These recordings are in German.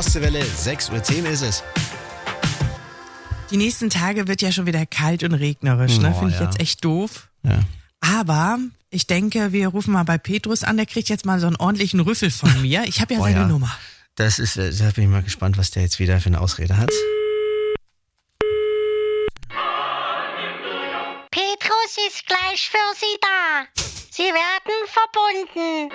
Ostseewelle, 6:10 Uhr ist es. Die nächsten Tage wird ja schon wieder kalt und regnerisch, ne? Finde ich jetzt echt doof. Ja. Aber ich denke, wir rufen mal bei Petrus an, der kriegt jetzt mal so einen ordentlichen Rüffel von mir. Ich habe ja seine Nummer. Da bin ich mal gespannt, was der jetzt wieder für eine Ausrede hat. Petrus ist gleich für Sie da. Sie werden verbunden.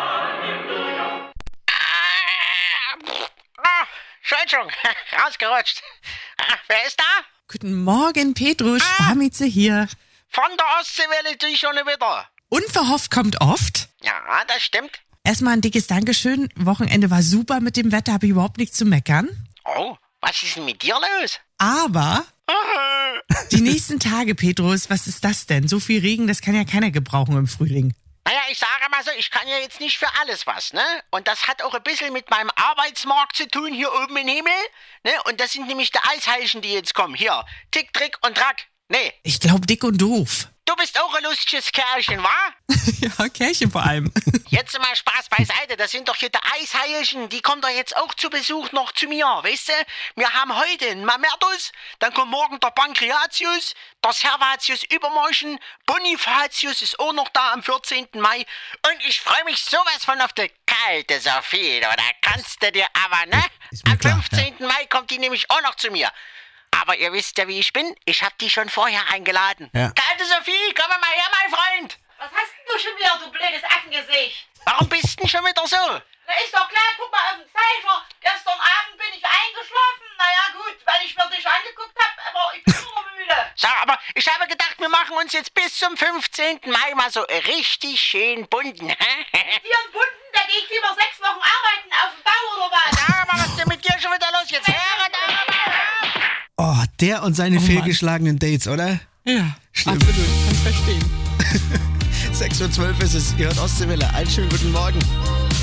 Entschuldigung, rausgerutscht. Wer ist da? Guten Morgen, Petrus, Sparmieze hier. Von der Ostseewelle die schon wieder. Unverhofft kommt oft. Ja, das stimmt. Erstmal ein dickes Dankeschön. Wochenende war super mit dem Wetter, habe ich überhaupt nichts zu meckern. Oh, was ist denn mit dir los? Aber die nächsten Tage, Petrus, was ist das denn? So viel Regen, das kann ja keiner gebrauchen im Frühling. Naja, ich sage mal so, ich kann ja jetzt nicht für alles was, ne? Und das hat auch ein bisschen mit meinem Arbeitsmarkt zu tun, hier oben im Himmel, ne? Und das sind nämlich die Eisheilchen, die jetzt kommen. Hier, Tick, Trick und Track. Nee, Ich glaube, dick und doof. du bist auch ein lustiges Kerlchen, wa? Ja, Kerlchen vor allem. Jetzt mal Spaß beiseite, das sind doch hier die Eisheilchen, die kommen doch jetzt auch zu Besuch noch zu mir, weißt du? Wir haben heute einen Mamertus, dann kommt morgen der Pankreatius, der Servatius übermorgen, Bonifatius ist auch noch da am 14. Mai und ich freue mich sowas von auf die kalte Sophie, da kannst du dir aber, ne? Ist mir Am klar, 15. Mai kommt die nämlich auch noch zu mir. Aber ihr wisst ja, wie ich bin, ich hab die schon vorher eingeladen. Ja. Kalte Sophie, komm mal her, mein Freund! Was hast denn du schon wieder, du blödes Affengesicht? Warum bist denn schon wieder so? Na ist doch klar, guck mal auf den Zeiger. Gestern Abend bin ich eingeschlafen. Naja gut, weil ich mir dich angeguckt habe, aber ich bin nur müde. So, aber ich habe gedacht, wir machen uns jetzt bis zum 15. Mai mal so richtig schön bunten. Hier in Bunden, da gehe ich lieber 6 Wochen arbeiten auf dem Bau oder was? Sag mal, was ist denn mit dir schon wieder los? Jetzt höre da mal. Oh, der und seine fehlgeschlagenen Dates, oder? Ja, Schlimm. absolut, kann verstehen. 6:12 Uhr ist es. Ihr hört Ostseewelle. Einen schönen guten Morgen.